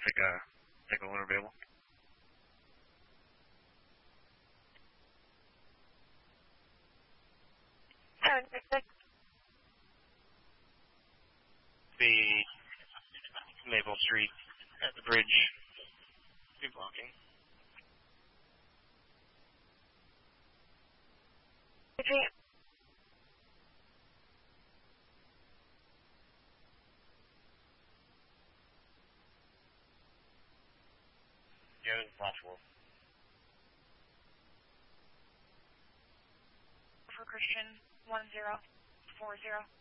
take a loaner available. The Maple Street at the bridge. Be blocking. Yeah, there's a platform. For Christian 1040.